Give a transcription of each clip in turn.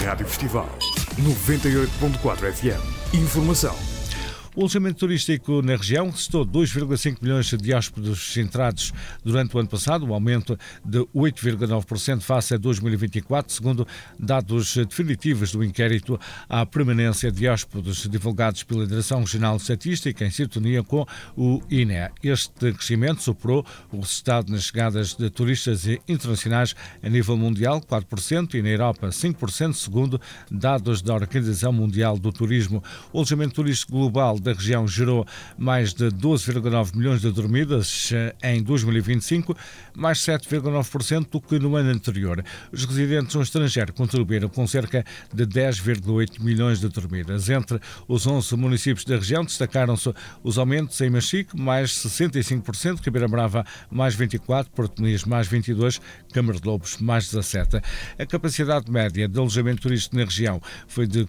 Rádio Festival 98.4 FM. Informação. O alojamento turístico na região restou 2,5 milhões de hóspedes entrados durante o ano passado, um aumento de 8,9% face a 2024, segundo dados definitivos do inquérito à permanência de hóspedes divulgados pela Direção Regional de Estatística em sintonia com o INE. Este crescimento superou o resultado nas chegadas de turistas internacionais a nível mundial, 4%, e na Europa 5%, segundo dados da Organização Mundial do Turismo. O alojamento turístico global da região gerou mais de 12,9 milhões de dormidas em 2025, mais 7,9% do que no ano anterior. Os residentes no estrangeiro contribuíram com cerca de 10,8 milhões de dormidas. Entre os 11 municípios da região destacaram-se os aumentos em Machique, mais 65%, Ribeira Brava, mais 24%, Porto Muniz, mais 22%, Câmara de Lobos, mais 17%. A capacidade média de alojamento turístico na região foi de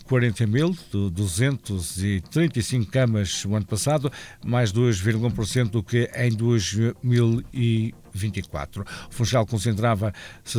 40.235 camas o ano passado, mais 2,1% do que em 2024. O Funchal concentrava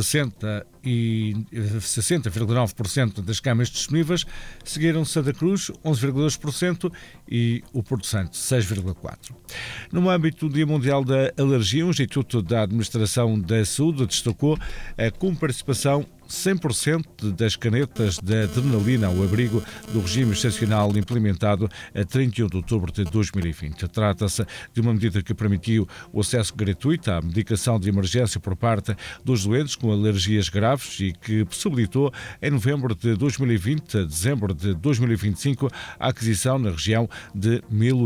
60,9% das camas disponíveis, seguiram Santa Cruz, 11,2%, e o Porto Santo, 6,4%. No âmbito do Dia Mundial da Alergia, o Instituto da Administração da Saúde destacou a comparticipação 100% das canetas de adrenalina ao abrigo do regime excepcional implementado a 31 de outubro de 2020. Trata-se de uma medida que permitiu o acesso gratuito à medicação de emergência por parte dos doentes com alergias graves e que possibilitou, em novembro de 2020 a dezembro de 2025, a aquisição na região de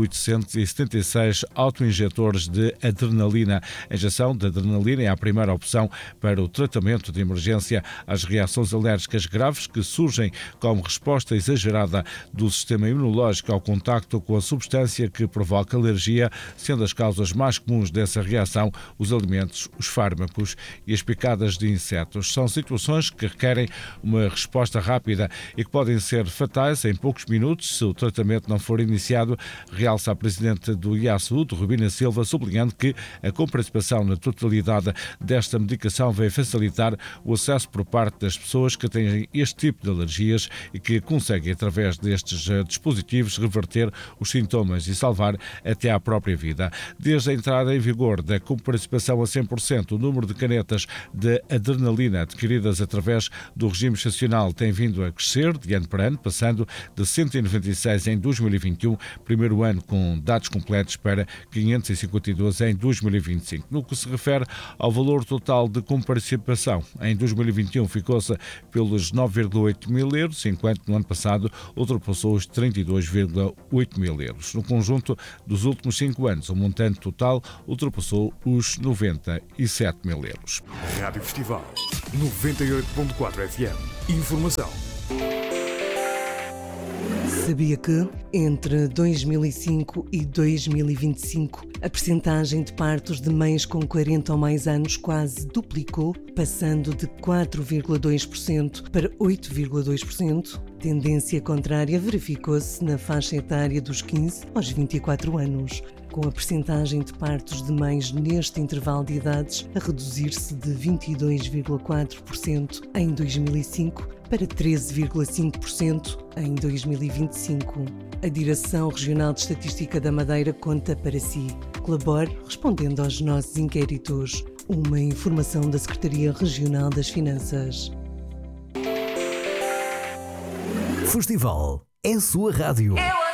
1.876 autoinjetores de adrenalina. A injeção de adrenalina é a primeira opção para o tratamento de emergência às reações alérgicas graves que surgem como resposta exagerada do sistema imunológico ao contacto com a substância que provoca alergia, sendo as causas mais comuns dessa reação os alimentos, os fármacos e as picadas de insetos. São situações que requerem uma resposta rápida e que podem ser fatais em poucos minutos se o tratamento não for iniciado, realça a presidente do IASUD, Rubina Silva, sublinhando que a comparticipação na totalidade desta medicação vai facilitar o acesso por parte das pessoas que têm este tipo de alergias e que conseguem, através destes dispositivos, reverter os sintomas e salvar até a própria vida. Desde a entrada em vigor da comparticipação a 100%, o número de canetas de adrenalina adquiridas através do regime excepcional tem vindo a crescer de ano para ano, passando de 196 em 2021, primeiro ano com dados completos, para 552 em 2025. No que se refere ao valor total de comparticipação, em 2021 ficou-se pelos 9,8 mil euros, enquanto no ano passado ultrapassou os 32,8 mil euros. No conjunto dos últimos 5 anos, o montante total ultrapassou os 97 mil euros. Rádio Festival 98.4 FM. Informação. Sabia que, entre 2005 e 2025, a percentagem de partos de mães com 40 ou mais anos quase duplicou, passando de 4,2% para 8,2%? Tendência contrária verificou-se na faixa etária dos 15 aos 24 anos, com a percentagem de partos de mães neste intervalo de idades a reduzir-se de 22,4% em 2005 para 13,5% em 2025. A Direção Regional de Estatística da Madeira conta para si. Colabore respondendo aos nossos inquéritos. Uma informação da Secretaria Regional das Finanças. Festival é a sua rádio.